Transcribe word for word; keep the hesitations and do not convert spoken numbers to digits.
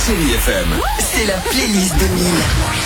Chérie F M. C'est la playlist de Mille.